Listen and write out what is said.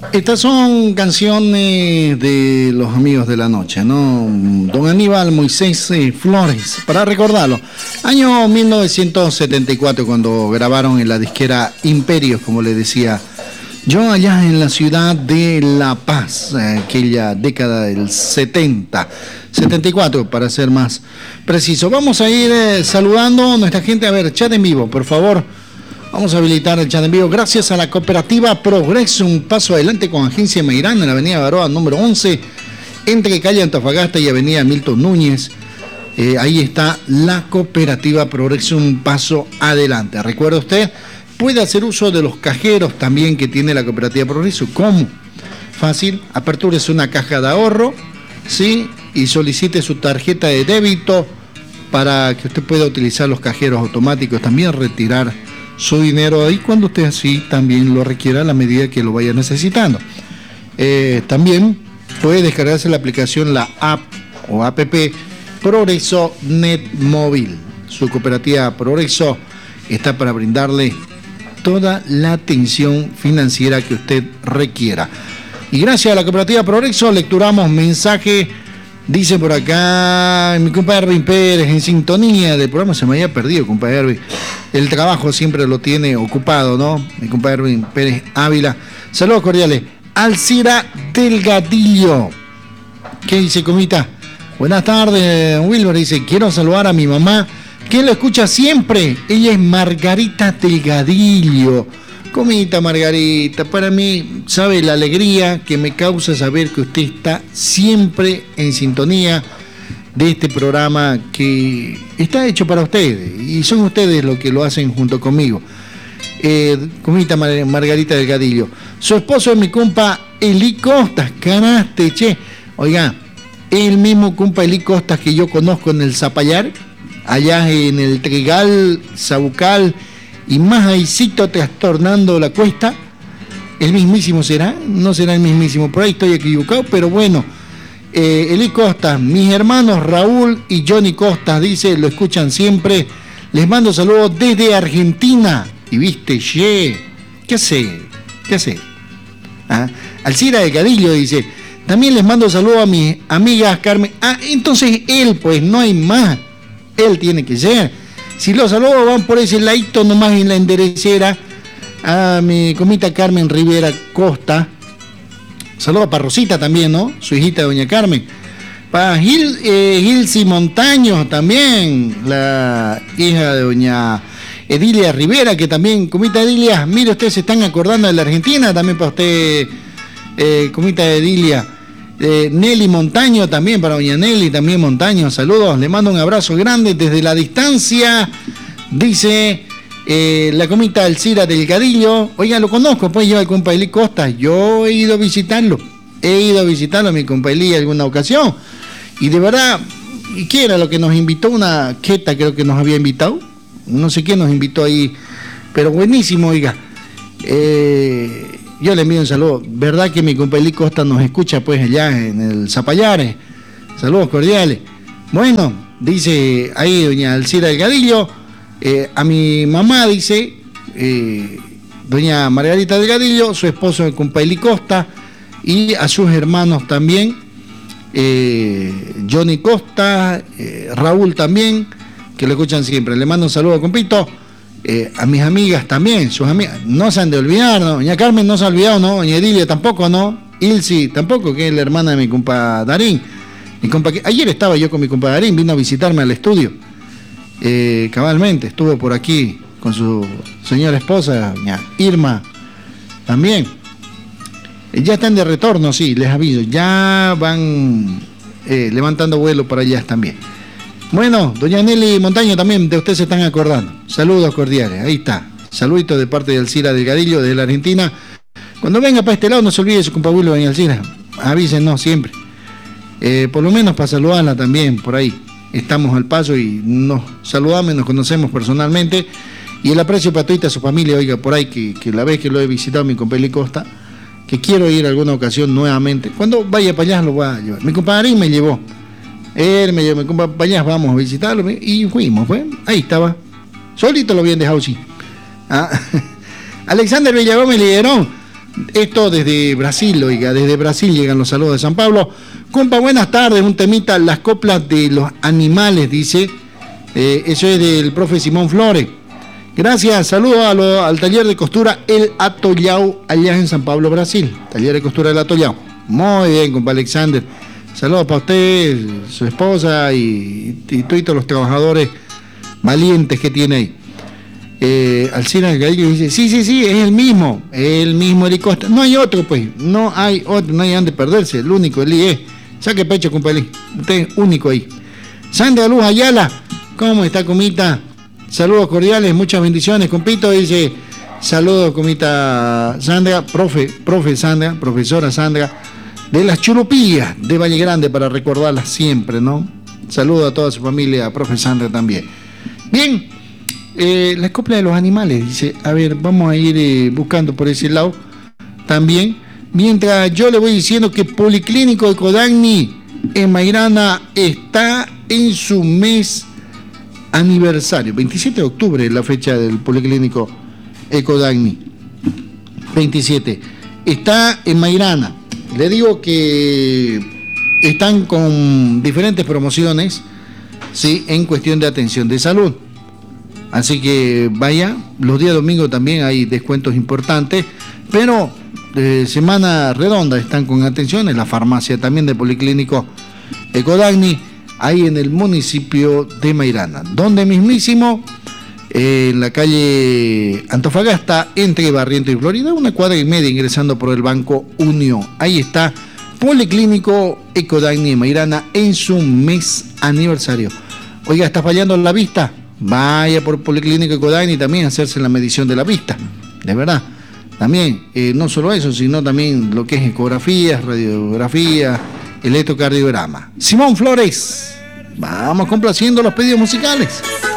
Estas son canciones de los amigos de la noche, ¿no? Don Aníbal Moisés Flores, para recordarlo. Año 1974, cuando grabaron en la disquera Imperios, como le decía yo, allá en la ciudad de La Paz, aquella década del 70, 74 para ser más preciso. Vamos a ir saludando a nuestra gente. A ver, chat en vivo, por favor. Vamos a habilitar el chat en vivo. Gracias a la cooperativa Progreso, un paso adelante con Agencia Meirán en la avenida Baroa número 11, entre calle Antofagasta y avenida Milton Núñez. Ahí está la cooperativa Progreso, un paso adelante. Recuerda usted, puede hacer uso de los cajeros también que tiene la cooperativa Progreso. ¿Cómo? Fácil, apertúrese una caja de ahorro, ¿sí? Y solicite su tarjeta de débito para que usted pueda utilizar los cajeros automáticos, también retirar su dinero ahí cuando usted así también lo requiera a la medida que lo vaya necesitando. También puede descargarse la aplicación, la app o app Progreso Net Móvil. Su cooperativa Progreso está para brindarle toda la atención financiera que usted requiera. Y gracias a la cooperativa Progreso lecturamos mensaje. Dice por acá mi compadre Erwin Pérez, en sintonía del programa. Se me había perdido, compadre Erwin. El trabajo siempre lo tiene ocupado, ¿no? Mi compadre Erwin Pérez Ávila. Saludos cordiales. Alcira Delgadillo. ¿Qué dice, comita? Buenas tardes, Wilber. Dice, quiero saludar a mi mamá, que lo escucha siempre. Ella es Margarita Delgadillo. Comita Margarita, para mí, sabe la alegría que me causa saber que usted está siempre en sintonía de este programa que está hecho para ustedes, y son ustedes los que lo hacen junto conmigo. Comita Margarita Delgadillo. Su esposo es mi compa Eli Costas, canaste, che. Oiga, el mismo compa Eli Costas que yo conozco en el Zapallar, allá en el Trigal, Sabucal, y más ahícito trastornando la cuesta. ¿El mismísimo será? No será el mismísimo, por ahí estoy equivocado, pero bueno. Eli Costas, mis hermanos Raúl y Johnny Costas, dice, lo escuchan siempre. Les mando saludos desde Argentina. Y viste, ¿qué hace? Alcira Delgadillo dice, también les mando saludos a mis amigas Carmen. Entonces él, pues no hay más. Él tiene que ser. Si los saludos van por ese ladito nomás en la enderecera, a mi comita Carmen Rivera Costa. Saludos para Rosita también, ¿no? Su hijita doña Carmen. Para Gilsi Montaño también, la hija de doña Edilia Rivera, que también, comita Edilia, mire, ustedes se están acordando de la Argentina, también para usted, comita Edilia. Nelly Montaño también, para doña Nelly también Montaño, saludos, le mando un abrazo grande desde la distancia, dice la comita Alcira Delgadillo. Oiga, lo conozco, pues yo al compa Eli Costa, yo he ido a visitarlo a mi compa Eli alguna ocasión, y de verdad, ¿y qué era lo que nos invitó? Una queta creo que nos había invitado, no sé qué nos invitó ahí, pero buenísimo, oiga. Yo le envío un saludo. ¿Verdad que mi compa Eli Costa nos escucha pues allá en el Zapallares? Saludos cordiales. Bueno, dice ahí doña Alcira Delgadillo, a mi mamá dice, doña Margarita Delgadillo, su esposo el compa Eli Costa, y a sus hermanos también, Johnny Costa, Raúl también, que lo escuchan siempre. Le mando un saludo, compito. A mis amigas también, sus amigas, no se han de olvidar, ¿no? Doña Carmen no se ha olvidado, ¿no? Doña Edilia tampoco, ¿no? Ilsi tampoco, que es la hermana de mi compa Darín. Ayer estaba yo con mi compa Darín, vino a visitarme al estudio. Cabalmente, estuvo por aquí con su señora esposa, doña Irma, también. Ya están de retorno, sí, les aviso, ya van levantando vuelo para allá también. Bueno, doña Nelly Montaño también, de usted se están acordando. Saludos cordiales, ahí está. Saluditos de parte de Alcira Delgadillo, de la Argentina. Cuando venga para este lado, no se olvide su compa Wilber, doña Alcira. Avísenos siempre. Por lo menos para saludarla también, por ahí. Estamos al paso y nos saludamos y nos conocemos personalmente. Y el aprecio para toda su familia, oiga, por ahí, que la vez que lo he visitado mi compa Eli Costa, que quiero ir alguna ocasión nuevamente. Cuando vaya para allá lo voy a llevar. Mi compadre me llevó. Él me llevó, mi compadre, vamos a visitarlo, y fuimos, pues, ahí estaba. Solito lo habían dejado, sí. Alexander Villagómez Liderón, Esto desde Brasil, oiga, desde Brasil llegan los saludos de San Pablo. Compa, buenas tardes, un temita, las coplas de los animales, dice. Eso es del profe Simón Flores. Gracias, saludos al taller de costura El Atollao, allá en San Pablo, Brasil. Taller de costura El Atollao. Muy bien, compa Alexander. Saludos para usted, su esposa y todos los trabajadores valientes que tiene ahí. Alcina Galillo dice, sí, es el mismo helicóptero. No hay otro, pues, no hay donde perderse, el único, el IE. Saque pecho, compa Eli, usted es único ahí. Sandra Luz Ayala, ¿cómo está, comita? Saludos cordiales, muchas bendiciones, compito, dice, saludos, comita Sandra, profesora Sandra, de las Churupillas de Valle Grande, para recordarla siempre, ¿no? Saludos a toda su familia, profe Sandra también. Bien, la copla de los animales, dice, a ver, vamos a ir buscando por ese lado también, mientras yo le voy diciendo que Policlínico Ecodagni en Mairana está en su mes aniversario, 27 de octubre es la fecha del Policlínico Ecodagni, 27, está en Mairana. Le digo que están con diferentes promociones, sí, en cuestión de atención de salud. Así que vaya, los días domingos también hay descuentos importantes, pero semana redonda están con atención en la farmacia también de Policlínico Ecodagni, ahí en el municipio de Mairana, donde mismísimo, en la calle Antofagasta, entre Barriento y Florida, 1,5 cuadras ingresando por el Banco Unión. Ahí está Policlínico Ecodagni de Mairana en su mes aniversario. Oiga, ¿está fallando la vista? Vaya por Policlínico Ecodagni también a hacerse la medición de la vista, de verdad. También, no solo eso, sino también lo que es ecografías, radiografía, electrocardiograma. Simón Flores, vamos complaciendo los pedidos musicales.